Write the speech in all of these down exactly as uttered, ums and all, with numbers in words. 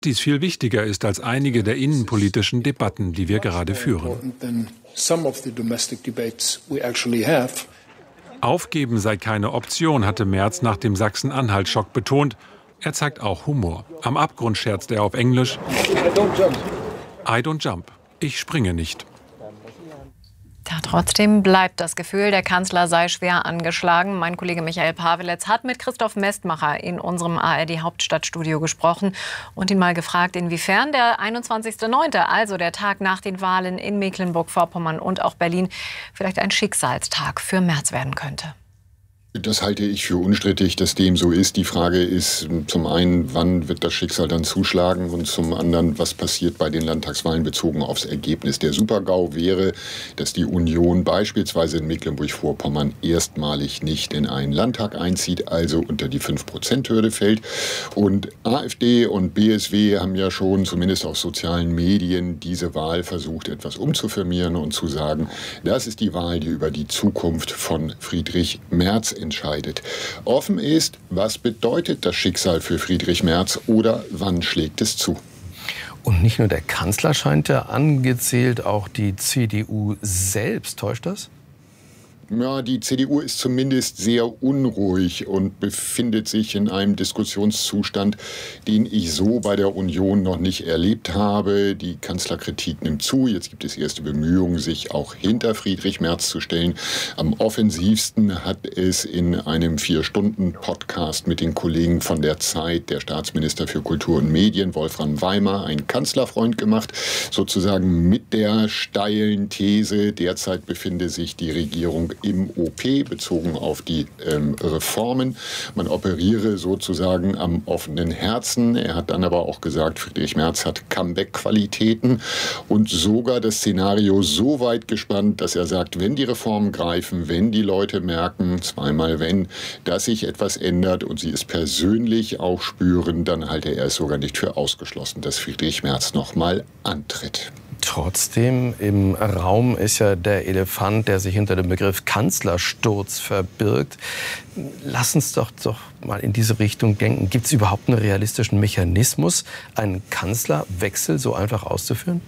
dies viel wichtiger ist als einige der innenpolitischen Debatten, die wir gerade führen. Aufgeben sei keine Option, hatte Merz nach dem Sachsen-Anhalt-Schock betont. Er zeigt auch Humor. Am Abgrund scherzt er auf Englisch: I don't jump. Ich springe nicht. Ja, trotzdem bleibt das Gefühl, der Kanzler sei schwer angeschlagen. Mein Kollege Michael Paweletz hat mit Christoph Mestmacher in unserem A R D-Hauptstadtstudio gesprochen und ihn mal gefragt, inwiefern der einundzwanzigster neunte, also der Tag nach den Wahlen in Mecklenburg-Vorpommern und auch Berlin, vielleicht ein Schicksalstag für Merz werden könnte. Das halte ich für unstrittig, dass dem so ist. Die Frage ist zum einen, wann wird das Schicksal dann zuschlagen, und zum anderen, was passiert bei den Landtagswahlen bezogen aufs Ergebnis. Der Super-GAU wäre, dass die Union beispielsweise in Mecklenburg-Vorpommern erstmalig nicht in einen Landtag einzieht, also unter die fünf Prozent Hürde fällt. Und AfD und B S W haben ja schon, zumindest auf sozialen Medien, diese Wahl versucht, etwas umzufirmieren und zu sagen, das ist die Wahl, die über die Zukunft von Friedrich Merz entscheidet. Offen ist, was bedeutet das Schicksal für Friedrich Merz oder wann schlägt es zu? Und nicht nur der Kanzler scheint ja angezählt, auch die C D U selbst. Täuscht das? Ja, die C D U ist zumindest sehr unruhig und befindet sich in einem Diskussionszustand, den ich so bei der Union noch nicht erlebt habe. Die Kanzlerkritik nimmt zu. Jetzt gibt es erste Bemühungen, sich auch hinter Friedrich Merz zu stellen. Am offensivsten hat es in einem Vier-Stunden-Podcast mit den Kollegen von der Zeit der Staatsminister für Kultur und Medien, Wolfram Weimar, ein Kanzlerfreund gemacht. Sozusagen mit der steilen These, derzeit befinde sich die Regierung im O P, bezogen auf die ähm, Reformen. Man operiere sozusagen am offenen Herzen. Er hat dann aber auch gesagt, Friedrich Merz hat Comeback-Qualitäten und sogar das Szenario so weit gespannt, dass er sagt, wenn die Reformen greifen, wenn die Leute merken, zweimal wenn, dass sich etwas ändert und sie es persönlich auch spüren, dann halte er es sogar nicht für ausgeschlossen, dass Friedrich Merz nochmal antritt. Trotzdem, im Raum ist ja der Elefant, der sich hinter dem Begriff Kanzlersturz verbirgt. Lass uns doch, doch mal in diese Richtung denken. Gibt es überhaupt einen realistischen Mechanismus, einen Kanzlerwechsel so einfach auszuführen?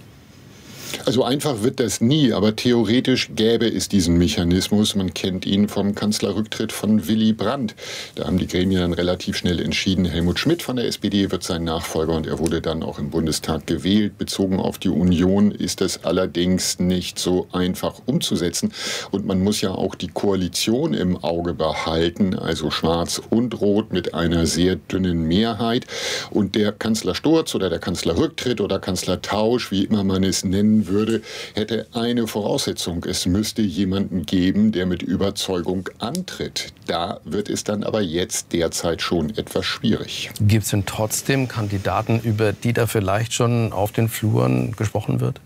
Also einfach wird das nie, aber theoretisch gäbe es diesen Mechanismus. Man kennt ihn vom Kanzlerrücktritt von Willy Brandt. Da haben die Gremien dann relativ schnell entschieden, Helmut Schmidt von der S P D wird sein Nachfolger, und er wurde dann auch im Bundestag gewählt. Bezogen auf die Union ist das allerdings nicht so einfach umzusetzen. Und man muss ja auch die Koalition im Auge behalten, also Schwarz und Rot mit einer sehr dünnen Mehrheit. Und der Kanzlersturz oder der Kanzlerrücktritt oder Kanzlertausch, wie immer man es nennen würde, hätte eine Voraussetzung. Es müsste jemanden geben, der mit Überzeugung antritt. Da wird es dann aber jetzt derzeit schon etwas schwierig. Gibt es denn trotzdem Kandidaten, über die da vielleicht schon auf den Fluren gesprochen wird?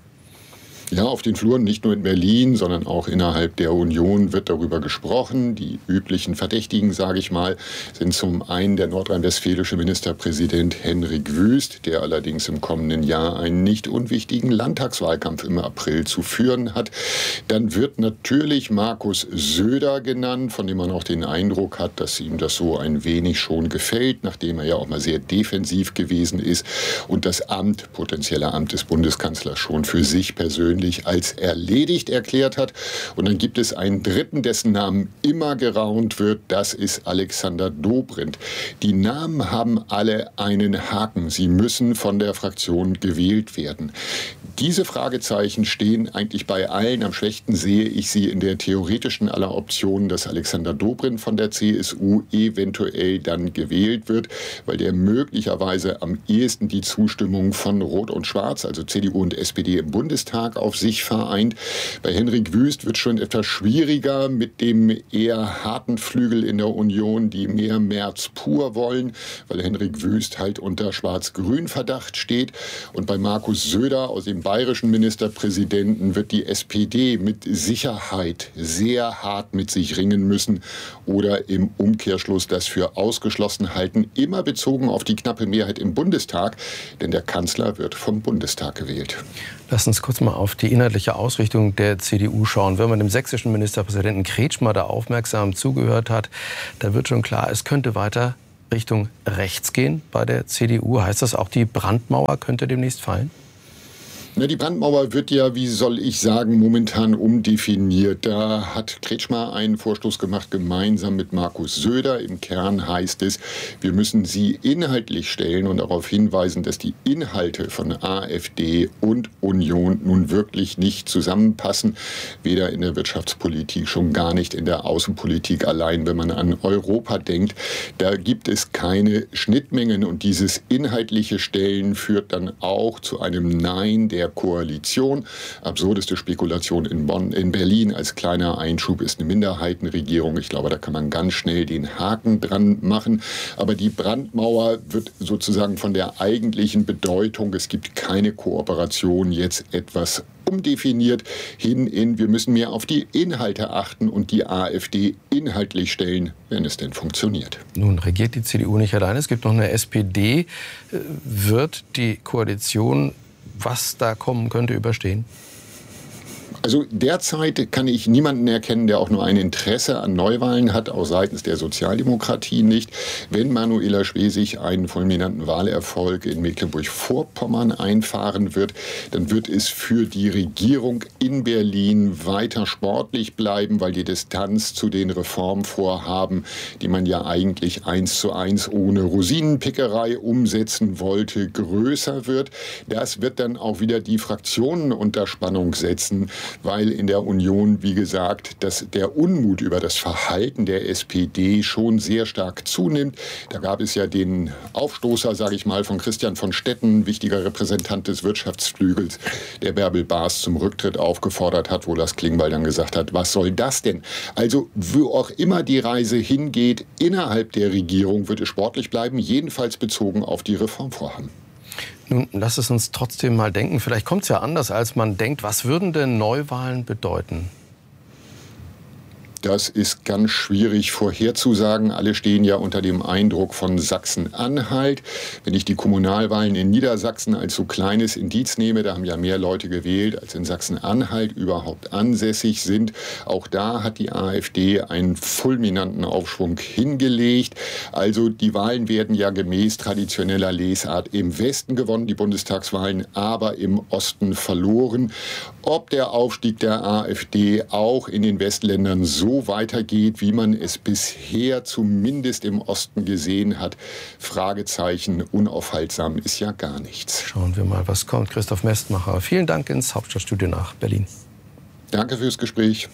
Ja, auf den Fluren, nicht nur in Berlin, sondern auch innerhalb der Union wird darüber gesprochen. Die üblichen Verdächtigen, sage ich mal, sind zum einen der nordrhein-westfälische Ministerpräsident Henrik Wüst, der allerdings im kommenden Jahr einen nicht unwichtigen Landtagswahlkampf im April zu führen hat. Dann wird natürlich Markus Söder genannt, von dem man auch den Eindruck hat, dass ihm das so ein wenig schon gefällt, nachdem er ja auch mal sehr defensiv gewesen ist und das Amt, potenzielle Amt des Bundeskanzlers schon für sich persönlich als erledigt erklärt hat. Und dann gibt es einen dritten, dessen Namen immer geraunt wird. Das ist Alexander Dobrindt. Die Namen haben alle einen Haken. Sie müssen von der Fraktion gewählt werden. Diese Fragezeichen stehen eigentlich bei allen. Am schwächsten sehe ich sie in der theoretischen aller Optionen, dass Alexander Dobrindt von der C S U eventuell dann gewählt wird, weil der möglicherweise am ehesten die Zustimmung von Rot und Schwarz, also C D U und S P D im Bundestag, auf sich vereint. Bei Henrik Wüst wird schon etwas schwieriger mit dem eher harten Flügel in der Union, die mehr Merz pur wollen, weil Henrik Wüst halt unter Schwarz-Grün-Verdacht steht. Und bei Markus Söder aus dem bayerischen Ministerpräsidenten wird die S P D mit Sicherheit sehr hart mit sich ringen müssen oder im Umkehrschluss das für ausgeschlossen halten, immer bezogen auf die knappe Mehrheit im Bundestag, denn der Kanzler wird vom Bundestag gewählt. Lass uns kurz mal auf die inhaltliche Ausrichtung der C D U schauen. Wenn man dem sächsischen Ministerpräsidenten Kretschmer da aufmerksam zugehört hat, da wird schon klar, es könnte weiter Richtung rechts gehen bei der C D U? Heißt das auch, die Brandmauer könnte demnächst fallen? Na, die Brandmauer wird ja, wie soll ich sagen, momentan umdefiniert. Da hat Kretschmer einen Vorstoß gemacht, gemeinsam mit Markus Söder. Im Kern heißt es, wir müssen sie inhaltlich stellen und darauf hinweisen, dass die Inhalte von AfD und Union nun wirklich nicht zusammenpassen. Weder in der Wirtschaftspolitik, schon gar nicht in der Außenpolitik allein. Wenn man an Europa denkt, da gibt es keine Schnittmengen. Und dieses inhaltliche Stellen führt dann auch zu einem Nein der Koalition. Absurdeste Spekulation in Bonn, in Berlin als kleiner Einschub ist eine Minderheitenregierung. Ich glaube, da kann man ganz schnell den Haken dran machen. Aber die Brandmauer wird sozusagen von der eigentlichen Bedeutung, es gibt keine Kooperation, jetzt etwas umdefiniert hin in, wir müssen mehr auf die Inhalte achten und die AfD inhaltlich stellen, wenn es denn funktioniert. Nun regiert die C D U nicht alleine, es gibt noch eine S P D. Wird die Koalition, was da kommen könnte, überstehen? Also derzeit kann ich niemanden erkennen, der auch nur ein Interesse an Neuwahlen hat, auch seitens der Sozialdemokratie nicht. Wenn Manuela Schwesig einen fulminanten Wahlerfolg in Mecklenburg-Vorpommern einfahren wird, dann wird es für die Regierung in Berlin weiter sportlich bleiben, weil die Distanz zu den Reformvorhaben, die man ja eigentlich eins zu eins ohne Rosinenpickerei umsetzen wollte, größer wird. Das wird dann auch wieder die Fraktionen unter Spannung setzen, weil in der Union, wie gesagt, dass der Unmut über das Verhalten der S P D schon sehr stark zunimmt. Da gab es ja den Aufstoßer, sage ich mal, von Christian von Stetten, wichtiger Repräsentant des Wirtschaftsflügels, der Bärbel Baas zum Rücktritt aufgefordert hat, wo Lars Klingbeil dann gesagt hat, was soll das denn? Also wo auch immer die Reise hingeht, innerhalb der Regierung wird es sportlich bleiben, jedenfalls bezogen auf die Reformvorhaben. Nun, lass es uns trotzdem mal denken. Vielleicht kommt es ja anders, als man denkt. Was würden denn Neuwahlen bedeuten? Das ist ganz schwierig vorherzusagen. Alle stehen ja unter dem Eindruck von Sachsen-Anhalt. Wenn ich die Kommunalwahlen in Niedersachsen als so kleines Indiz nehme, da haben ja mehr Leute gewählt, als in Sachsen-Anhalt überhaupt ansässig sind. Auch da hat die AfD einen fulminanten Aufschwung hingelegt. Also die Wahlen werden ja gemäß traditioneller Lesart im Westen gewonnen, die Bundestagswahlen, aber im Osten verloren. Ob der Aufstieg der AfD auch in den Westländern so weitergeht, wie man es bisher zumindest im Osten gesehen hat, Fragezeichen, unaufhaltsam ist ja gar nichts. Schauen wir mal, was kommt. Christoph Mestmacher, vielen Dank ins Hauptstadtstudio nach Berlin. Danke fürs Gespräch.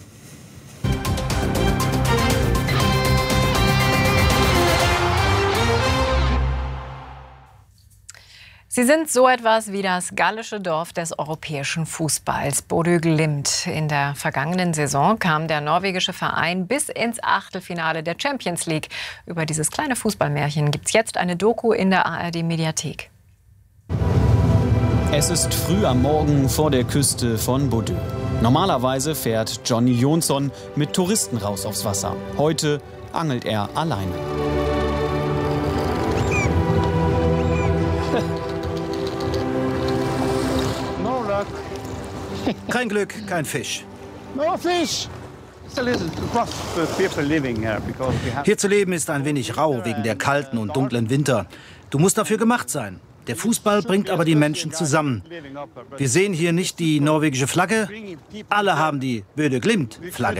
Sie sind so etwas wie das gallische Dorf des europäischen Fußballs, Bodø Glimt. In der vergangenen Saison kam der norwegische Verein bis ins Achtelfinale der Champions League. Über dieses kleine Fußballmärchen gibt es jetzt eine Doku in der A R D-Mediathek. Es ist früh am Morgen vor der Küste von Bodø. Normalerweise fährt Johnny Jonsson mit Touristen raus aufs Wasser. Heute angelt er alleine. Kein Glück, kein Fisch. No fish. Hier zu leben ist ein wenig rau wegen der kalten und dunklen Winter. Du musst dafür gemacht sein. Der Fußball bringt aber die Menschen zusammen. Wir sehen hier nicht die norwegische Flagge. Alle haben die Bodø Glimt-Flagge.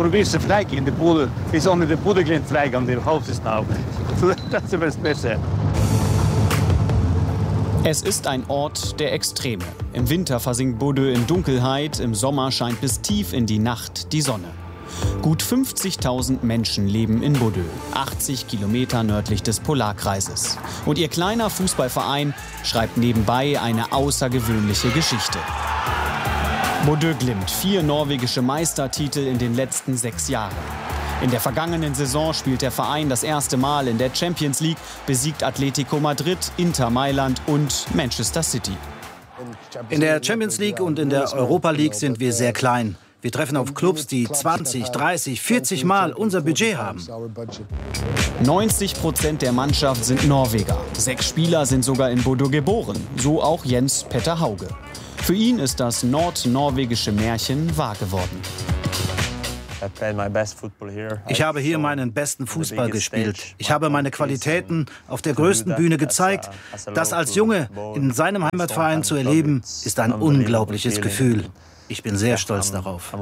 Es ist ein Ort der Extreme. Im Winter versinkt Bodø in Dunkelheit, im Sommer scheint bis tief in die Nacht die Sonne. Gut fünfzigtausend Menschen leben in Bodø, achtzig Kilometer nördlich des Polarkreises. Und ihr kleiner Fußballverein schreibt nebenbei eine außergewöhnliche Geschichte. Bodø Glimt, vier norwegische Meistertitel in den letzten sechs Jahren. In der vergangenen Saison spielt der Verein das erste Mal in der Champions League, besiegt Atletico Madrid, Inter Mailand und Manchester City. In der Champions League und in der Europa League sind wir sehr klein. Wir treffen auf Clubs, die zwanzig, dreißig, vierzig Mal unser Budget haben. neunzig Prozent der Mannschaft sind Norweger. Sechs Spieler sind sogar in Bodø geboren, so auch Jens Petter Hauge. Für ihn ist das nordnorwegische Märchen wahr geworden. Ich habe hier meinen besten Fußball gespielt. Ich habe meine Qualitäten auf der größten Bühne gezeigt. Das als Junge in seinem Heimatverein zu erleben, ist ein unglaubliches Gefühl. Ich bin sehr stolz darauf.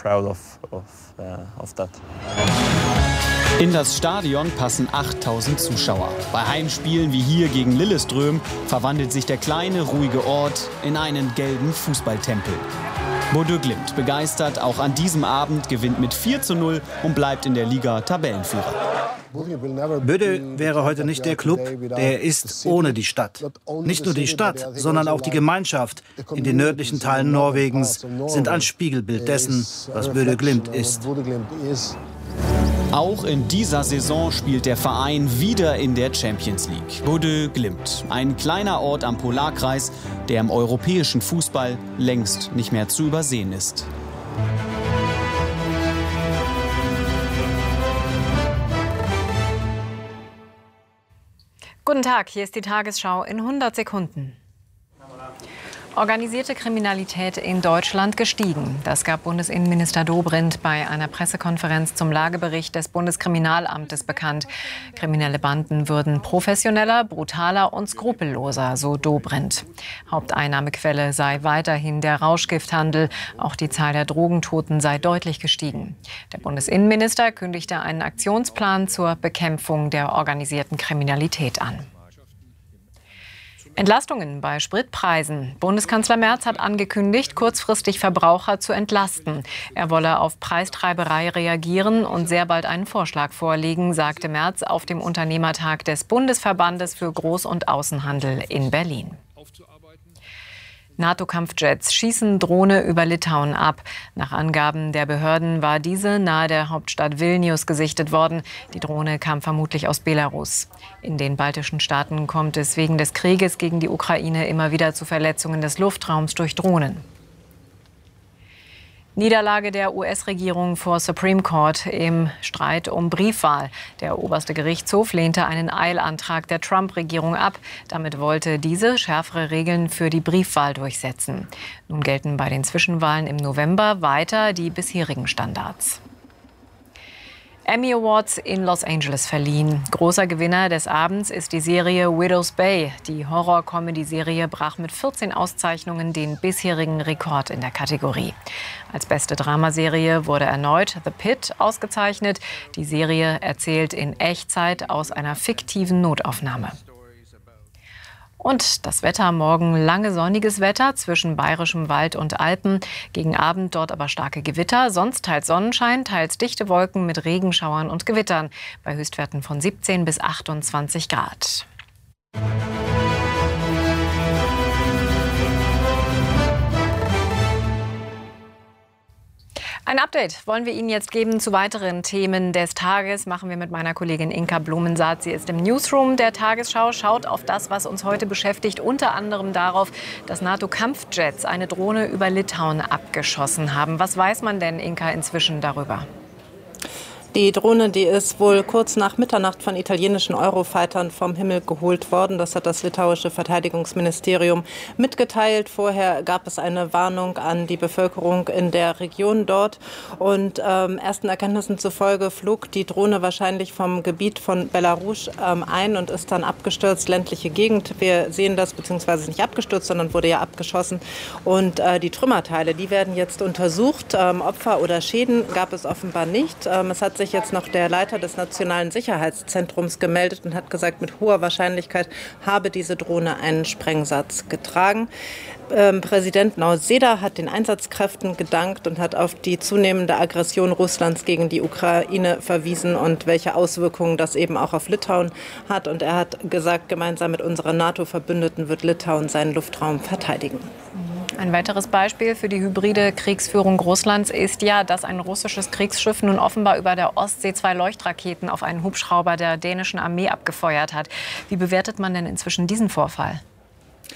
In das Stadion passen achttausend Zuschauer. Bei Heimspielen wie hier gegen Lillestrøm verwandelt sich der kleine, ruhige Ort in einen gelben Fußballtempel. Bodø Glimt begeistert auch an diesem Abend, gewinnt mit vier zu null und bleibt in der Liga Tabellenführer. Bodø wäre heute nicht der Club, der er ist ohne die Stadt. Nicht nur die Stadt, sondern auch die Gemeinschaft in den nördlichen Teilen Norwegens sind ein Spiegelbild dessen, was Bodø Glimt ist. Auch in dieser Saison spielt der Verein wieder in der Champions League. Bodø Glimt, ein kleiner Ort am Polarkreis, der im europäischen Fußball längst nicht mehr zu übersehen ist. Guten Tag, hier ist die Tagesschau in hundert Sekunden. Organisierte Kriminalität in Deutschland gestiegen. Das gab Bundesinnenminister Dobrindt bei einer Pressekonferenz zum Lagebericht des Bundeskriminalamtes bekannt. Kriminelle Banden würden professioneller, brutaler und skrupelloser, so Dobrindt. Haupteinnahmequelle sei weiterhin der Rauschgifthandel. Auch die Zahl der Drogentoten sei deutlich gestiegen. Der Bundesinnenminister kündigte einen Aktionsplan zur Bekämpfung der organisierten Kriminalität an. Entlastungen bei Spritpreisen. Bundeskanzler Merz hat angekündigt, kurzfristig Verbraucher zu entlasten. Er wolle auf Preistreiberei reagieren und sehr bald einen Vorschlag vorlegen, sagte Merz auf dem Unternehmertag des Bundesverbandes für Groß- und Außenhandel in Berlin. NATO-Kampfjets schießen Drohne über Litauen ab. Nach Angaben der Behörden war diese nahe der Hauptstadt Vilnius gesichtet worden. Die Drohne kam vermutlich aus Belarus. In den baltischen Staaten kommt es wegen des Krieges gegen die Ukraine immer wieder zu Verletzungen des Luftraums durch Drohnen. Niederlage der U S-Regierung vor Supreme Court im Streit um Briefwahl. Der oberste Gerichtshof lehnte einen Eilantrag der Trump-Regierung ab. Damit wollte diese schärfere Regeln für die Briefwahl durchsetzen. Nun gelten bei den Zwischenwahlen im November weiter die bisherigen Standards. Emmy Awards in Los Angeles verliehen. Großer Gewinner des Abends ist die Serie Widow's Bay. Die Horror-Comedy-Serie brach mit vierzehn Auszeichnungen den bisherigen Rekord in der Kategorie. Als beste Dramaserie wurde erneut The Pitt ausgezeichnet. Die Serie erzählt in Echtzeit aus einer fiktiven Notaufnahme. Und das Wetter morgen: lange sonniges Wetter zwischen bayerischem Wald und Alpen. Gegen Abend dort aber starke Gewitter. Sonst teils Sonnenschein, teils dichte Wolken mit Regenschauern und Gewittern. Bei Höchstwerten von siebzehn bis achtundzwanzig Grad. Ein Update wollen wir Ihnen jetzt geben zu weiteren Themen des Tages. Machen wir mit meiner Kollegin Inka Blumensaat. Sie ist im Newsroom der Tagesschau, schaut auf das, was uns heute beschäftigt. Unter anderem darauf, dass NATO-Kampfjets eine Drohne über Litauen abgeschossen haben. Was weiß man denn, Inka, inzwischen darüber? Die Drohne, die ist wohl kurz nach Mitternacht von italienischen Eurofightern vom Himmel geholt worden. Das hat das litauische Verteidigungsministerium mitgeteilt. Vorher gab es eine Warnung an die Bevölkerung in der Region dort. Und ähm, ersten Erkenntnissen zufolge flog die Drohne wahrscheinlich vom Gebiet von Belarus ähm, ein und ist dann abgestürzt, ländliche Gegend. Wir sehen das, beziehungsweise nicht abgestürzt, sondern wurde ja abgeschossen. Und äh, die Trümmerteile, die werden jetzt untersucht. Ähm, Opfer oder Schäden gab es offenbar nicht. Ähm, es hat sich jetzt noch der Leiter des Nationalen Sicherheitszentrums gemeldet und hat gesagt, mit hoher Wahrscheinlichkeit habe diese Drohne einen Sprengsatz getragen. Ähm, Präsident Nausėda hat den Einsatzkräften gedankt und hat auf die zunehmende Aggression Russlands gegen die Ukraine verwiesen und welche Auswirkungen das eben auch auf Litauen hat. Und er hat gesagt, gemeinsam mit unseren NATO-Verbündeten wird Litauen seinen Luftraum verteidigen. Ein weiteres Beispiel für die hybride Kriegsführung Russlands ist ja, dass ein russisches Kriegsschiff nun offenbar über der Ostsee zwei Leuchtraketen auf einen Hubschrauber der dänischen Armee abgefeuert hat. Wie bewertet man denn inzwischen diesen Vorfall?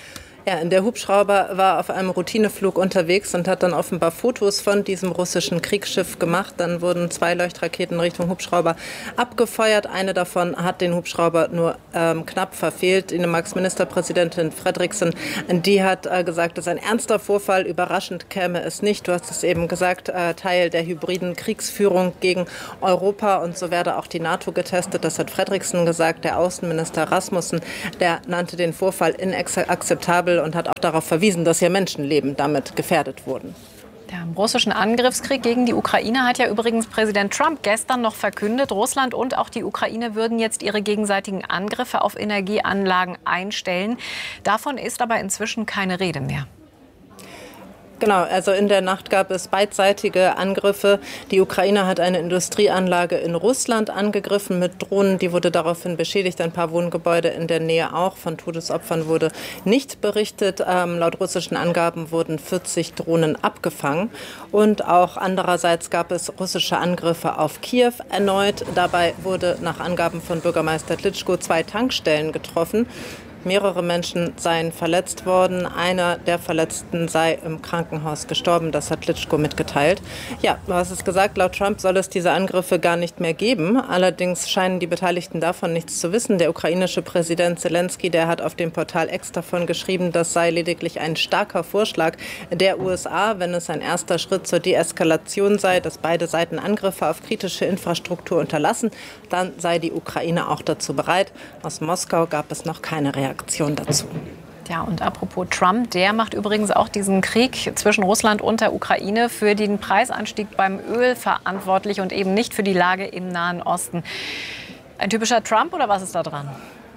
Ja, der Hubschrauber war auf einem Routineflug unterwegs und hat dann offenbar Fotos von diesem russischen Kriegsschiff gemacht. Dann wurden zwei Leuchtraketen Richtung Hubschrauber abgefeuert. Eine davon hat den Hubschrauber nur ähm, knapp verfehlt. Dänemarks Ministerpräsidentin Frederiksen, die hat äh, gesagt, es ist ein ernster Vorfall. Überraschend käme es nicht. Du hast es eben gesagt, äh, Teil der hybriden Kriegsführung gegen Europa. Und so werde auch die NATO getestet. Das hat Frederiksen gesagt. Der Außenminister Rasmussen, der nannte den Vorfall inakzeptabel und hat auch darauf verwiesen, dass hier Menschenleben damit gefährdet wurden. Ja, im russischen Angriffskrieg gegen die Ukraine hat ja übrigens Präsident Trump gestern noch verkündet, Russland und auch die Ukraine würden jetzt ihre gegenseitigen Angriffe auf Energieanlagen einstellen. Davon ist aber inzwischen keine Rede mehr. Genau, also in der Nacht gab es beidseitige Angriffe. Die Ukraine hat eine Industrieanlage in Russland angegriffen mit Drohnen. Die wurde daraufhin beschädigt. Ein paar Wohngebäude in der Nähe auch. Von Todesopfern wurde nicht berichtet. Ähm, laut russischen Angaben wurden vierzig Drohnen abgefangen. Und auch andererseits gab es russische Angriffe auf Kiew erneut. Dabei wurde nach Angaben von Bürgermeister Klitschko zwei Tankstellen getroffen. Mehrere Menschen seien verletzt worden. Einer der Verletzten sei im Krankenhaus gestorben. Das hat Klitschko mitgeteilt. Ja, du hast es gesagt, laut Trump soll es diese Angriffe gar nicht mehr geben. Allerdings scheinen die Beteiligten davon nichts zu wissen. Der ukrainische Präsident Zelensky, der hat auf dem Portal X davon geschrieben, das sei lediglich ein starker Vorschlag der U S A, wenn es ein erster Schritt zur Deeskalation sei, dass beide Seiten Angriffe auf kritische Infrastruktur unterlassen, dann sei die Ukraine auch dazu bereit. Aus Moskau gab es noch keine Reaktion dazu. Ja, und apropos Trump, der macht übrigens auch diesen Krieg zwischen Russland und der Ukraine für den Preisanstieg beim Öl verantwortlich und eben nicht für die Lage im Nahen Osten. Ein typischer Trump oder was ist da dran?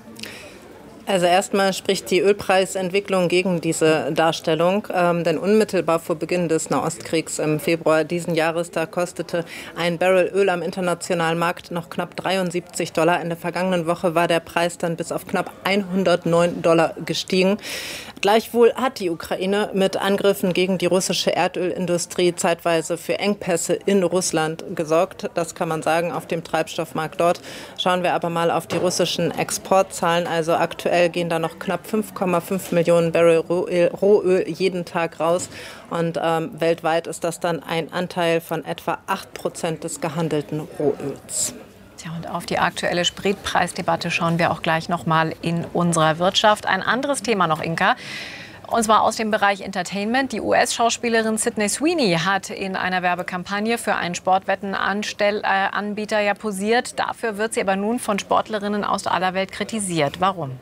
Also erstmal spricht die Ölpreisentwicklung gegen diese Darstellung, ähm, denn unmittelbar vor Beginn des Nahostkriegs im Februar diesen Jahres, da kostete ein Barrel Öl am internationalen Markt noch knapp dreiundsiebzig Dollar. In der vergangenen Woche war der Preis dann bis auf knapp hundertneun Dollar gestiegen. Gleichwohl hat die Ukraine mit Angriffen gegen die russische Erdölindustrie zeitweise für Engpässe in Russland gesorgt. Das kann man sagen auf dem Treibstoffmarkt dort. Schauen wir aber mal auf die russischen Exportzahlen. Also aktuell gehen da noch knapp fünf Komma fünf Millionen Barrel Rohöl, Rohöl jeden Tag raus. Und ähm, weltweit ist das dann ein Anteil von etwa acht Prozent des gehandelten Rohöls. Ja, und auf die aktuelle Spritpreisdebatte schauen wir auch gleich noch mal in unserer Wirtschaft. Ein anderes Thema noch, Inka. Und zwar aus dem Bereich Entertainment. Die U S-Schauspielerin Sydney Sweeney hat in einer Werbekampagne für einen Sportwettenanbieter ja posiert. Dafür wird sie aber nun von Sportlerinnen aus aller Welt kritisiert. Warum?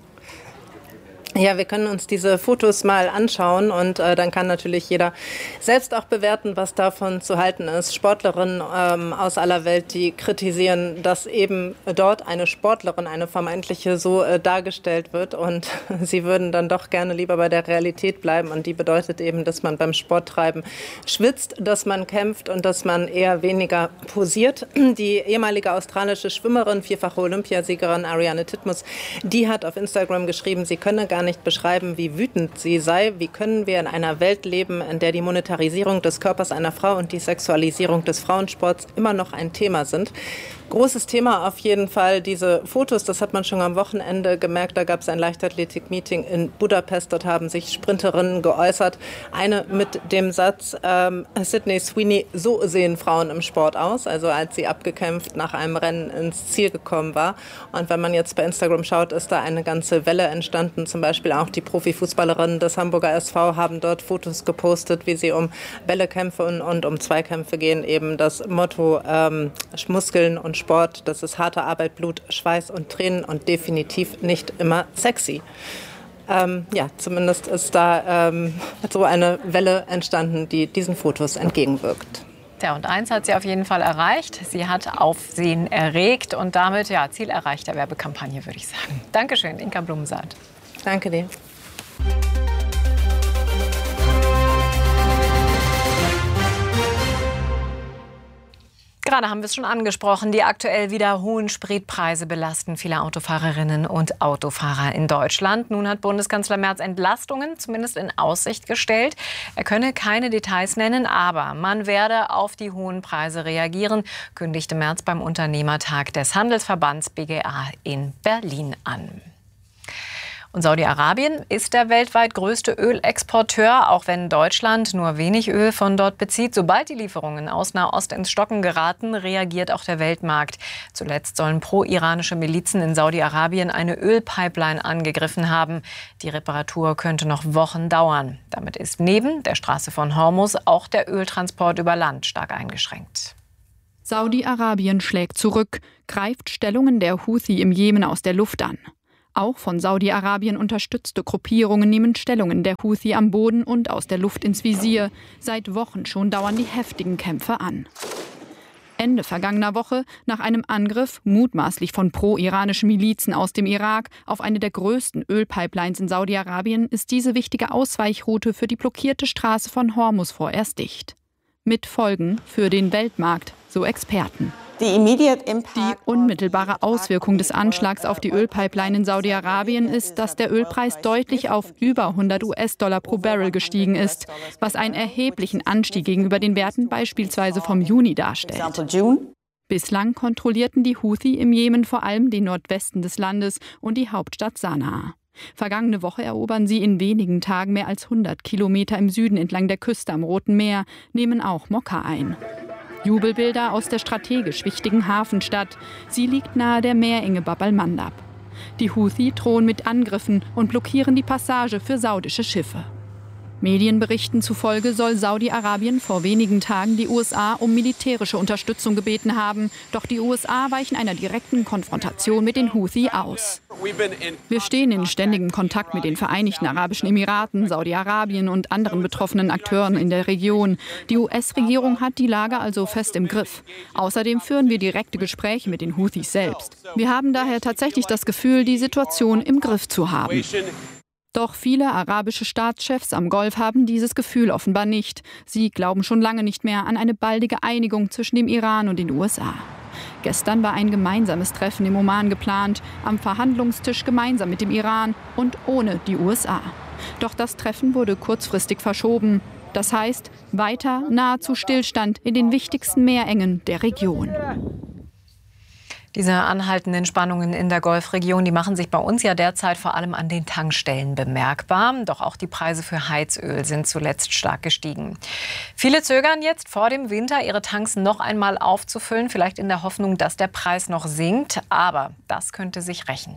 Ja, wir können uns diese Fotos mal anschauen und äh, dann kann natürlich jeder selbst auch bewerten, was davon zu halten ist. Sportlerinnen ähm, aus aller Welt, die kritisieren, dass eben dort eine Sportlerin, eine vermeintliche, so äh, dargestellt wird und sie würden dann doch gerne lieber bei der Realität bleiben und die bedeutet eben, dass man beim Sporttreiben schwitzt, dass man kämpft und dass man eher weniger posiert. Die ehemalige australische Schwimmerin, vierfache Olympiasiegerin Ariarne Titmus, die hat auf Instagram geschrieben, sie könne gar nicht beschreiben, wie wütend sie sei. Wie können wir in einer Welt leben, in der die Monetarisierung des Körpers einer Frau und die Sexualisierung des Frauensports immer noch ein Thema sind? Großes Thema auf jeden Fall. Diese Fotos, das hat man schon am Wochenende gemerkt. Da gab es ein Leichtathletik-Meeting in Budapest. Dort haben sich Sprinterinnen geäußert. Eine mit dem Satz, ähm, Sydney Sweeney, so sehen Frauen im Sport aus. Also als sie abgekämpft nach einem Rennen ins Ziel gekommen war. Und wenn man jetzt bei Instagram schaut, ist da eine ganze Welle entstanden. Zum Beispiel auch die Profifußballerinnen des Hamburger S V haben dort Fotos gepostet, wie sie um Bällekämpfe und, und um Zweikämpfe gehen. Eben das Motto ähm, Muskeln und Sport, das ist harte Arbeit, Blut, Schweiß und Tränen und definitiv nicht immer sexy. Ähm, ja, zumindest ist da ähm, so eine Welle entstanden, die diesen Fotos entgegenwirkt. Ja, und eins hat sie auf jeden Fall erreicht. Sie hat Aufsehen erregt und damit ja Ziel erreicht der Werbekampagne, würde ich sagen. Dankeschön, Inka Blumensaat. Danke dir. Gerade haben wir es schon angesprochen, die aktuell wieder hohen Spritpreise belasten viele Autofahrerinnen und Autofahrer in Deutschland. Nun hat Bundeskanzler Merz Entlastungen zumindest in Aussicht gestellt. Er könne keine Details nennen, aber man werde auf die hohen Preise reagieren, kündigte Merz beim Unternehmertag des Handelsverbands B G A in Berlin an. Und Saudi-Arabien ist der weltweit größte Ölexporteur, auch wenn Deutschland nur wenig Öl von dort bezieht. Sobald die Lieferungen aus Nahost ins Stocken geraten, reagiert auch der Weltmarkt. Zuletzt sollen pro-iranische Milizen in Saudi-Arabien eine Ölpipeline angegriffen haben. Die Reparatur könnte noch Wochen dauern. Damit ist neben der Straße von Hormuz auch der Öltransport über Land stark eingeschränkt. Saudi-Arabien schlägt zurück, greift Stellungen der Houthi im Jemen aus der Luft an. Auch von Saudi-Arabien unterstützte Gruppierungen nehmen Stellungen der Houthi am Boden und aus der Luft ins Visier. Seit Wochen schon dauern die heftigen Kämpfe an. Ende vergangener Woche, nach einem Angriff, mutmaßlich von pro-iranischen Milizen aus dem Irak, auf eine der größten Ölpipelines in Saudi-Arabien, ist diese wichtige Ausweichroute für die blockierte Straße von Hormuz vorerst dicht. Mit Folgen für den Weltmarkt, so Experten. Die unmittelbare Auswirkung des Anschlags auf die Ölpipeline in Saudi-Arabien ist, dass der Ölpreis deutlich auf über hundert US-Dollar pro Barrel gestiegen ist, was einen erheblichen Anstieg gegenüber den Werten beispielsweise vom Juni darstellt. Bislang kontrollierten die Houthi im Jemen vor allem den Nordwesten des Landes und die Hauptstadt Sanaa. Vergangene Woche erobern sie in wenigen Tagen mehr als hundert Kilometer im Süden entlang der Küste am Roten Meer, nehmen auch Mokka ein. Jubelbilder aus der strategisch wichtigen Hafenstadt. Sie liegt nahe der Meerenge Bab al-Mandab. Die Houthi drohen mit Angriffen und blockieren die Passage für saudische Schiffe. Medienberichten zufolge soll Saudi-Arabien vor wenigen Tagen die U S A um militärische Unterstützung gebeten haben. Doch die U S A weichen einer direkten Konfrontation mit den Houthi aus. Wir stehen in ständigem Kontakt mit den Vereinigten Arabischen Emiraten, Saudi-Arabien und anderen betroffenen Akteuren in der Region. Die U S-Regierung hat die Lage also fest im Griff. Außerdem führen wir direkte Gespräche mit den Houthis selbst. Wir haben daher tatsächlich das Gefühl, die Situation im Griff zu haben. Doch viele arabische Staatschefs am Golf haben dieses Gefühl offenbar nicht. Sie glauben schon lange nicht mehr an eine baldige Einigung zwischen dem Iran und den U S A. Gestern war ein gemeinsames Treffen im Oman geplant, am Verhandlungstisch gemeinsam mit dem Iran und ohne die U S A. Doch das Treffen wurde kurzfristig verschoben. Das heißt, weiter nahezu Stillstand in den wichtigsten Meerengen der Region. Diese anhaltenden Spannungen in der Golfregion, die machen sich bei uns ja derzeit vor allem an den Tankstellen bemerkbar. Doch auch die Preise für Heizöl sind zuletzt stark gestiegen. Viele zögern jetzt vor dem Winter, ihre Tanks noch einmal aufzufüllen, vielleicht in der Hoffnung, dass der Preis noch sinkt. Aber das könnte sich rächen.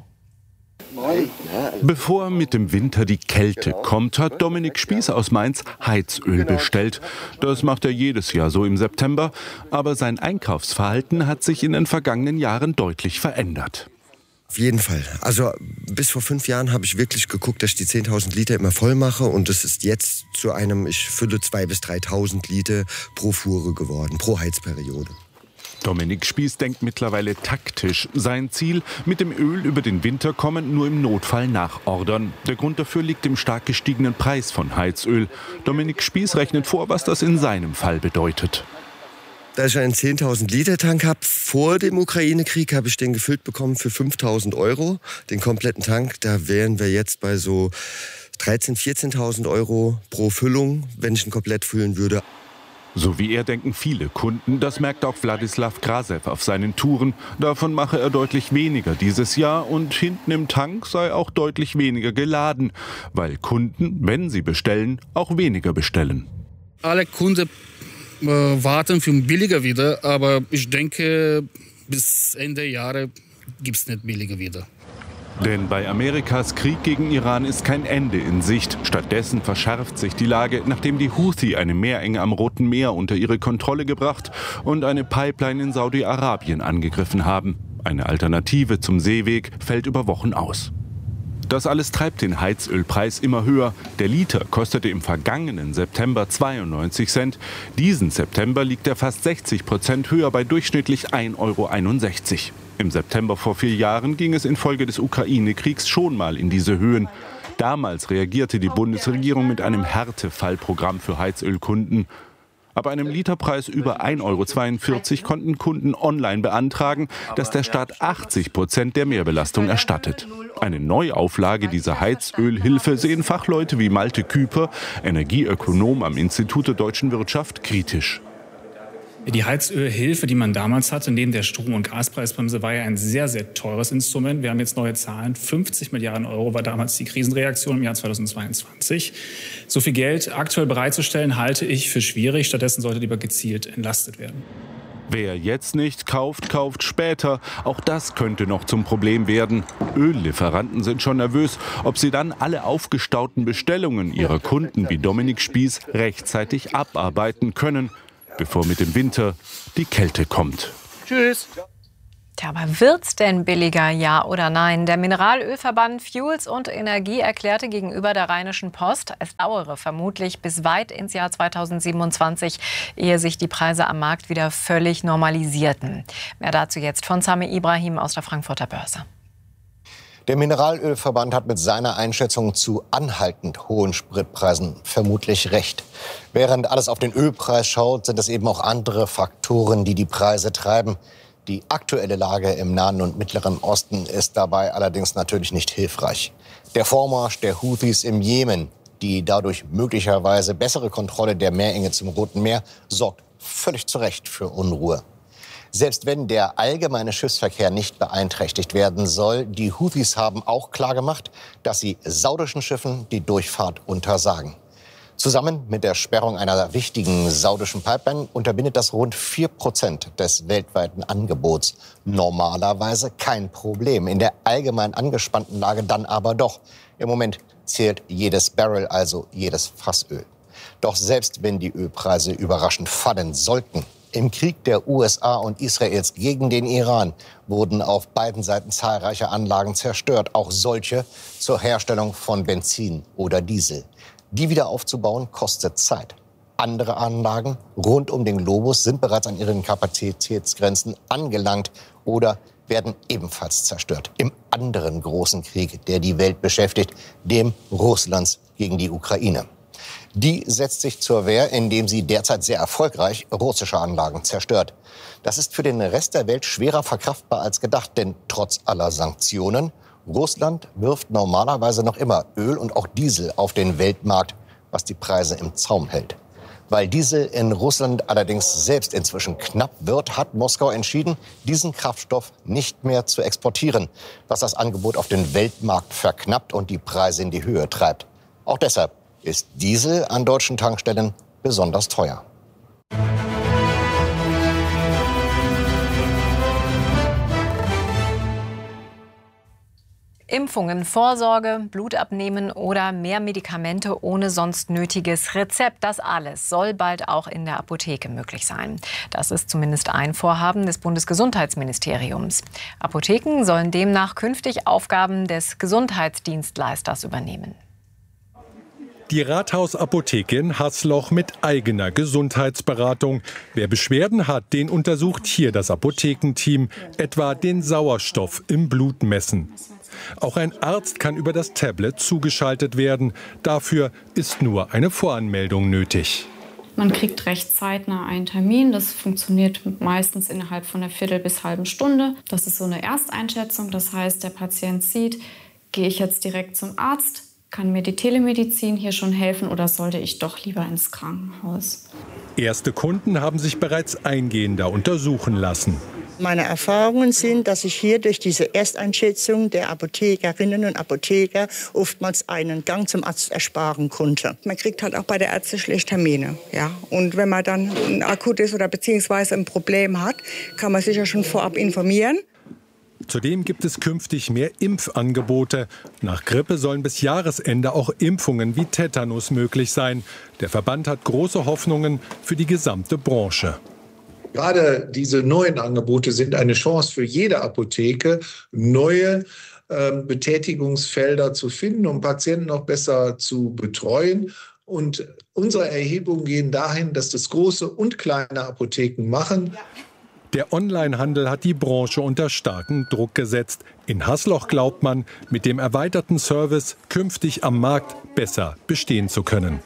Bevor mit dem Winter die Kälte kommt, hat Dominik Spieß aus Mainz Heizöl bestellt. Das macht er jedes Jahr so im September. Aber sein Einkaufsverhalten hat sich in den vergangenen Jahren deutlich verändert. Auf jeden Fall. Also bis vor fünf Jahren habe ich wirklich geguckt, dass ich die zehntausend Liter immer voll mache. Und das ist jetzt zu einem, ich fülle zweitausend bis dreitausend Liter pro Fuhre geworden, pro Heizperiode. Dominik Spieß denkt mittlerweile taktisch. Sein Ziel, mit dem Öl über den Winter kommen, nur im Notfall nachordern. Der Grund dafür liegt im stark gestiegenen Preis von Heizöl. Dominik Spieß rechnet vor, was das in seinem Fall bedeutet. Da ich einen zehntausend Liter Tank habe, vor dem Ukraine-Krieg habe ich den gefüllt bekommen für fünftausend Euro. Den kompletten Tank, da wären wir jetzt bei so dreizehn-, vierzehntausend Euro pro Füllung, wenn ich ihn komplett füllen würde. So wie er denken viele Kunden, das merkt auch Wladislav Krasew auf seinen Touren. Davon mache er deutlich weniger dieses Jahr und hinten im Tank sei auch deutlich weniger geladen, weil Kunden, wenn sie bestellen, auch weniger bestellen. Alle Kunden äh, warten für billiger wieder, aber ich denke, bis Ende Jahre gibt es nicht billiger wieder. Denn bei Amerikas Krieg gegen Iran ist kein Ende in Sicht. Stattdessen verschärft sich die Lage, nachdem die Houthi eine Meerenge am Roten Meer unter ihre Kontrolle gebracht und eine Pipeline in Saudi-Arabien angegriffen haben. Eine Alternative zum Seeweg fällt über Wochen aus. Das alles treibt den Heizölpreis immer höher. Der Liter kostete im vergangenen September zweiundneunzig Cent. Diesen September liegt er fast sechzig Prozent höher bei durchschnittlich ein Euro einundsechzig. Im September vor vier Jahren ging es infolge des Ukraine-Kriegs schon mal in diese Höhen. Damals reagierte die Bundesregierung mit einem Härtefallprogramm für Heizölkunden. Ab einem Literpreis über ein Euro zweiundvierzig konnten Kunden online beantragen, dass der Staat achtzig Prozent der Mehrbelastung erstattet. Eine Neuauflage dieser Heizölhilfe sehen Fachleute wie Malte Küper, Energieökonom am Institut der Deutschen Wirtschaft, kritisch. Die Heizölhilfe, die man damals hatte, neben der Strom- und Gaspreisbremse, war ja ein sehr, sehr teures Instrument. Wir haben jetzt neue Zahlen. fünfzig Milliarden Euro war damals die Krisenreaktion im Jahr zweitausendzweiundzwanzig. So viel Geld aktuell bereitzustellen, halte ich für schwierig. Stattdessen sollte lieber gezielt entlastet werden. Wer jetzt nicht kauft, kauft später. Auch das könnte noch zum Problem werden. Öllieferanten sind schon nervös, ob sie dann alle aufgestauten Bestellungen ihrer Kunden wie Dominik Spieß rechtzeitig abarbeiten können, bevor mit dem Winter die Kälte kommt. Tschüss. Tja, aber wird's denn billiger, ja oder nein? Der Mineralölverband Fuels und Energie erklärte gegenüber der Rheinischen Post, es dauere vermutlich bis weit ins Jahr zweitausendsiebenundzwanzig, ehe sich die Preise am Markt wieder völlig normalisierten. Mehr dazu jetzt von Sami Ibrahim aus der Frankfurter Börse. Der Mineralölverband hat mit seiner Einschätzung zu anhaltend hohen Spritpreisen vermutlich recht. Während alles auf den Ölpreis schaut, sind es eben auch andere Faktoren, die die Preise treiben. Die aktuelle Lage im Nahen und Mittleren Osten ist dabei allerdings natürlich nicht hilfreich. Der Vormarsch der Houthis im Jemen, die dadurch möglicherweise bessere Kontrolle der Meerenge zum Roten Meer, sorgt völlig zu Recht für Unruhe. Selbst wenn der allgemeine Schiffsverkehr nicht beeinträchtigt werden soll, die Houthis haben auch klargemacht, dass sie saudischen Schiffen die Durchfahrt untersagen. Zusammen mit der Sperrung einer wichtigen saudischen Pipeline unterbindet das rund vier Prozent des weltweiten Angebots. Normalerweise kein Problem. In der allgemein angespannten Lage dann aber doch. Im Moment zählt jedes Barrel, also jedes Fassöl. Doch selbst wenn die Ölpreise überraschend fallen sollten, im Krieg der U S A und Israels gegen den Iran wurden auf beiden Seiten zahlreiche Anlagen zerstört, auch solche zur Herstellung von Benzin oder Diesel. Die wieder aufzubauen kostet Zeit. Andere Anlagen rund um den Globus sind bereits an ihren Kapazitätsgrenzen angelangt oder werden ebenfalls zerstört. Im anderen großen Krieg, der die Welt beschäftigt, dem Russlands gegen die Ukraine. Die setzt sich zur Wehr, indem sie derzeit sehr erfolgreich russische Anlagen zerstört. Das ist für den Rest der Welt schwerer verkraftbar als gedacht, denn trotz aller Sanktionen, Russland wirft normalerweise noch immer Öl und auch Diesel auf den Weltmarkt, was die Preise im Zaum hält. Weil Diesel in Russland allerdings selbst inzwischen knapp wird, hat Moskau entschieden, diesen Kraftstoff nicht mehr zu exportieren, was das Angebot auf den Weltmarkt verknappt und die Preise in die Höhe treibt. Auch deshalb ist Diesel an deutschen Tankstellen besonders teuer. Impfungen, Vorsorge, Blut abnehmen oder mehr Medikamente ohne sonst nötiges Rezept. Das alles soll bald auch in der Apotheke möglich sein. Das ist zumindest ein Vorhaben des Bundesgesundheitsministeriums. Apotheken sollen demnach künftig Aufgaben des Gesundheitsdienstleisters übernehmen. Die Rathausapotheke in Haßloch mit eigener Gesundheitsberatung. Wer Beschwerden hat, den untersucht hier das Apothekenteam, etwa den Sauerstoff im Blut messen. Auch ein Arzt kann über das Tablet zugeschaltet werden. Dafür ist nur eine Voranmeldung nötig. Man kriegt recht zeitnah einen Termin. Das funktioniert meistens innerhalb von einer Viertel bis halben Stunde. Das ist so eine Ersteinschätzung. Das heißt, der Patient sieht, gehe ich jetzt direkt zum Arzt? Kann mir die Telemedizin hier schon helfen oder sollte ich doch lieber ins Krankenhaus? Erste Kunden haben sich bereits eingehender untersuchen lassen. Meine Erfahrungen sind, dass ich hier durch diese Ersteinschätzung der Apothekerinnen und Apotheker oftmals einen Gang zum Arzt ersparen konnte. Man kriegt halt auch bei der Ärzte schlecht Termine. Ja? Und wenn man dann ein akutes oder beziehungsweise ein Problem hat, kann man sich ja schon vorab informieren. Zudem gibt es künftig mehr Impfangebote. Nach Grippe sollen bis Jahresende auch Impfungen wie Tetanus möglich sein. Der Verband hat große Hoffnungen für die gesamte Branche. Gerade diese neuen Angebote sind eine Chance für jede Apotheke, neue äh, Betätigungsfelder zu finden, um Patienten noch besser zu betreuen. Und unsere Erhebungen gehen dahin, dass das große und kleine Apotheken machen. Der Onlinehandel hat die Branche unter starken Druck gesetzt. In Haßloch glaubt man, mit dem erweiterten Service künftig am Markt besser bestehen zu können.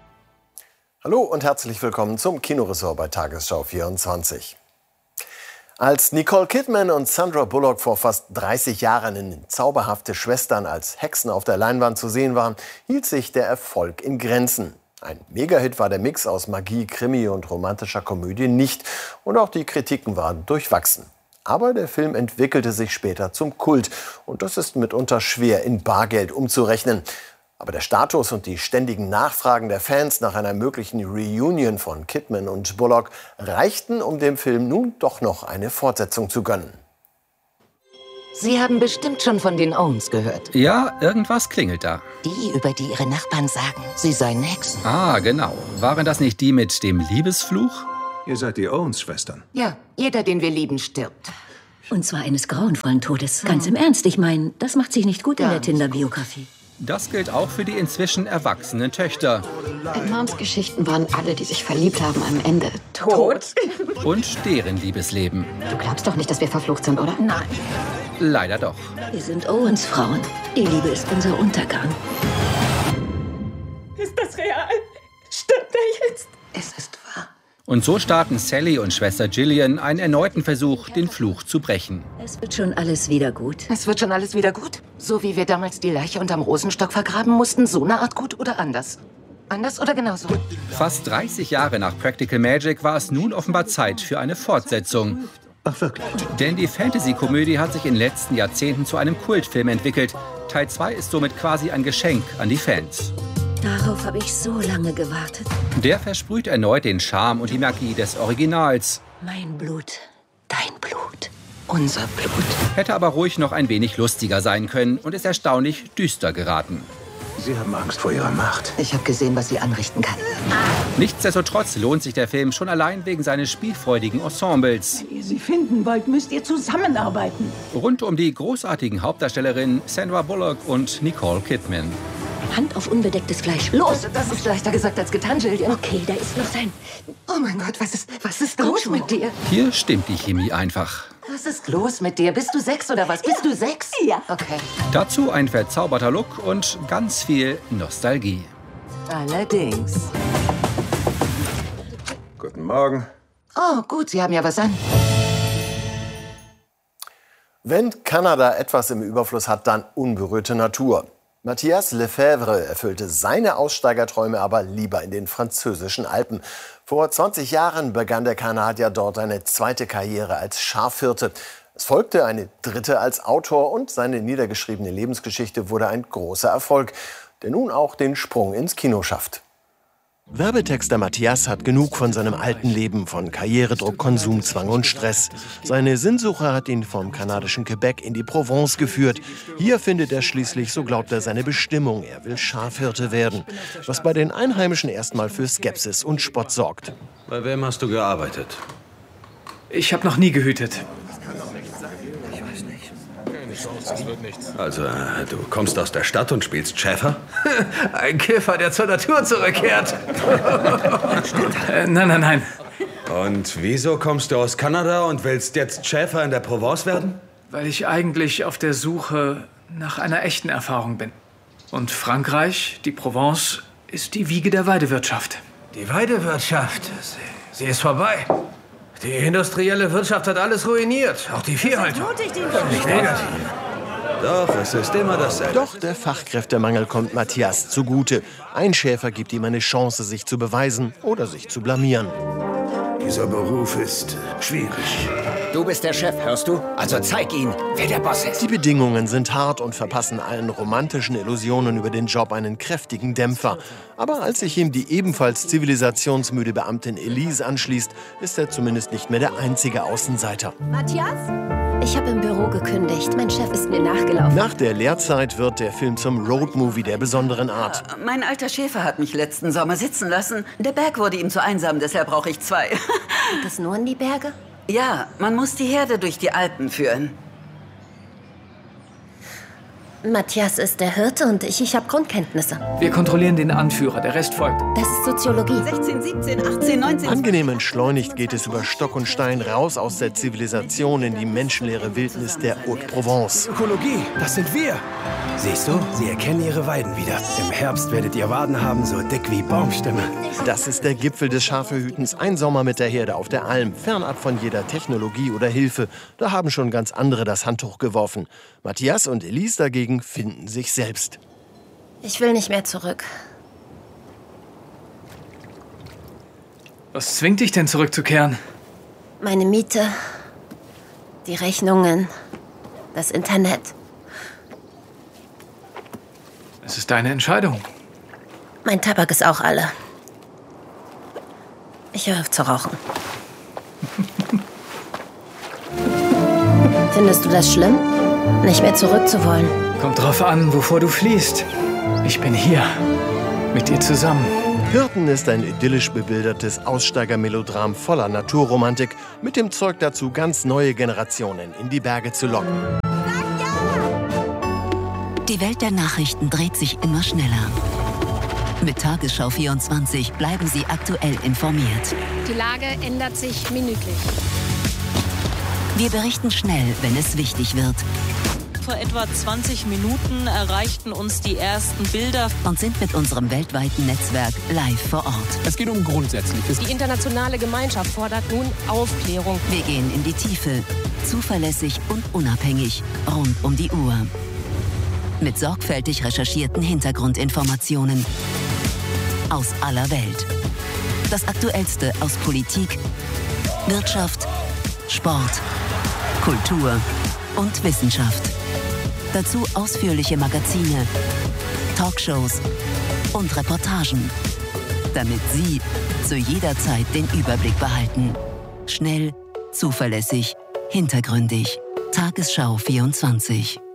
Hallo und herzlich willkommen zum Kinoressort bei Tagesschau vierundzwanzig. Als Nicole Kidman und Sandra Bullock vor fast dreißig Jahren in Zauberhafte Schwestern als Hexen auf der Leinwand zu sehen waren, hielt sich der Erfolg in Grenzen. Ein Megahit war der Mix aus Magie, Krimi und romantischer Komödie nicht. Und auch die Kritiken waren durchwachsen. Aber der Film entwickelte sich später zum Kult. Und das ist mitunter schwer in Bargeld umzurechnen. Aber der Status und die ständigen Nachfragen der Fans nach einer möglichen Reunion von Kidman und Bullock reichten, um dem Film nun doch noch eine Fortsetzung zu gönnen. Sie haben bestimmt schon von den Owens gehört. Ja, irgendwas klingelt da. Die, über die Ihre Nachbarn sagen, sie seien Hexen. Ah, genau. Waren das nicht die mit dem Liebesfluch? Ihr seid die Owens-Schwestern. Ja, jeder, den wir lieben, stirbt. Und zwar eines grauenvollen Todes. Ganz im Ernst, ich meine, das macht sich nicht gut in der Tinder-Biografie. Das gilt auch für die inzwischen erwachsenen Töchter. In Moms Geschichten waren alle, die sich verliebt haben, am Ende tot. Und deren Liebesleben. Du glaubst doch nicht, dass wir verflucht sind, oder? Nein. Leider doch. Wir sind Owens Frauen. Die Liebe ist unser Untergang. Ist das real? Stimmt er jetzt? Es ist wahr. Und so starten Sally und Schwester Gillian einen erneuten Versuch, den Fluch zu brechen. Es wird schon alles wieder gut. Es wird schon alles wieder gut? So wie wir damals die Leiche unterm Rosenstock vergraben mussten, so eine Art gut oder anders? Anders oder genauso? Fast dreißig Jahre nach Practical Magic war es nun offenbar Zeit für eine Fortsetzung. Ach, wirklich? Denn die Fantasy-Komödie hat sich in den letzten Jahrzehnten zu einem Kultfilm entwickelt. Teil zwei ist somit quasi ein Geschenk an die Fans. Darauf habe ich so lange gewartet. Der versprüht erneut den Charme und die Magie des Originals. Mein Blut, dein Blut, unser Blut. Hätte aber ruhig noch ein wenig lustiger sein können und ist erstaunlich düster geraten. Sie haben Angst vor ihrer Macht. Ich habe gesehen, was sie anrichten kann. Nichtsdestotrotz lohnt sich der Film schon allein wegen seines spielfreudigen Ensembles. Wenn ihr sie finden wollt, müsst ihr zusammenarbeiten. Rund um die großartigen Hauptdarstellerinnen Sandra Bullock und Nicole Kidman. Hand auf unbedecktes Fleisch. Los, das ist leichter gesagt als getan, Gillian. Okay, da ist noch sein... Oh mein Gott, was ist, was ist los mit dir? Hier stimmt die Chemie einfach. Was ist los mit dir? Bist du sechs oder was? Bist du sechs? Ja. Okay. Dazu ein verzauberter Look und ganz viel Nostalgie. Allerdings. Guten Morgen. Oh, gut, Sie haben ja was an. Wenn Kanada etwas im Überfluss hat, dann unberührte Natur. Matthias Lefebvre erfüllte seine Aussteigerträume aber lieber in den französischen Alpen. Vor zwanzig Jahren begann der Kanadier dort eine zweite Karriere als Schafhirte. Es folgte eine dritte als Autor und seine niedergeschriebene Lebensgeschichte wurde ein großer Erfolg, der nun auch den Sprung ins Kino schafft. Werbetexter Matthias hat genug von seinem alten Leben, von Karrieredruck, Konsumzwang und Stress. Seine Sinnsuche hat ihn vom kanadischen Quebec in die Provence geführt. Hier findet er schließlich, so glaubt er, seine Bestimmung. Er will Schafhirte werden, was bei den Einheimischen erstmal für Skepsis und Spott sorgt. Bei wem hast du gearbeitet? Ich habe noch nie gehütet. Also, du kommst aus der Stadt und spielst Schäfer? Ein Kiffer, der zur Natur zurückkehrt. äh, nein, nein, nein. Und wieso kommst du aus Kanada und willst jetzt Schäfer in der Provence werden? Weil ich eigentlich auf der Suche nach einer echten Erfahrung bin. Und Frankreich, die Provence, ist die Wiege der Weidewirtschaft. Die Weidewirtschaft? Sie, sie ist vorbei. Die industrielle Wirtschaft hat alles ruiniert, auch die Viehhaltung. Nicht negativ. Doch, es ist immer dasselbe. Doch der Fachkräftemangel kommt Matthias zugute. Ein Schäfer gibt ihm eine Chance, sich zu beweisen oder sich zu blamieren. Dieser Beruf ist schwierig. Du bist der Chef, hörst du? Also zeig ihn, wer der Boss ist. Die Bedingungen sind hart und verpassen allen romantischen Illusionen über den Job einen kräftigen Dämpfer. Aber als sich ihm die ebenfalls zivilisationsmüde Beamtin Elise anschließt, ist er zumindest nicht mehr der einzige Außenseiter. Matthias? Ich habe im Büro gekündigt. Mein Chef ist mir nachgelaufen. Nach der Lehrzeit wird der Film zum Roadmovie der besonderen Art. Äh, mein alter Schäfer hat mich letzten Sommer sitzen lassen. Der Berg wurde ihm zu einsam, deshalb brauche ich zwei. Geht es nur in die Berge? Ja, man muss die Herde durch die Alpen führen. Matthias ist der Hirte und ich, ich habe Grundkenntnisse. Wir kontrollieren den Anführer, der Rest folgt. Das ist Soziologie. sechzehn, siebzehn, achtzehn, neunzehn... Angenehm entschleunigt geht es über Stock und Stein raus aus der Zivilisation in die menschenleere Wildnis der Haute-Provence. Ökologie, das sind wir. Siehst du, sie erkennen ihre Weiden wieder. Im Herbst werdet ihr Waden haben, so dick wie Baumstämme. Das ist der Gipfel des Schafehütens. Ein Sommer mit der Herde auf der Alm, fernab von jeder Technologie oder Hilfe. Da haben schon ganz andere das Handtuch geworfen. Matthias und Elise dagegen finden sich selbst. Ich will nicht mehr zurück. Was zwingt dich denn zurückzukehren? Meine Miete, die Rechnungen, das Internet. Es ist deine Entscheidung. Mein Tabak ist auch alle. Ich höre auf zu rauchen. Findest du das schlimm, nicht mehr zurückzuwollen? Kommt drauf an, wovor du fliehst. Ich bin hier, mit dir zusammen. Hirten ist ein idyllisch bebildertes Aussteigermelodram voller Naturromantik mit dem Zeug dazu, ganz neue Generationen in die Berge zu locken. Die Welt der Nachrichten dreht sich immer schneller. Mit Tagesschau vierundzwanzig bleiben Sie aktuell informiert. Die Lage ändert sich minütlich. Wir berichten schnell, wenn es wichtig wird. Vor etwa zwanzig Minuten erreichten uns die ersten Bilder und sind mit unserem weltweiten Netzwerk live vor Ort. Es geht um Grundsätzliches. Die internationale Gemeinschaft fordert nun Aufklärung. Wir gehen in die Tiefe, zuverlässig und unabhängig, rund um die Uhr. Mit sorgfältig recherchierten Hintergrundinformationen aus aller Welt. Das Aktuellste aus Politik, Wirtschaft, Sport, Kultur und Wissenschaft. Dazu ausführliche Magazine, Talkshows und Reportagen, damit Sie zu jeder Zeit den Überblick behalten. Schnell, zuverlässig, hintergründig. Tagesschau vierundzwanzig.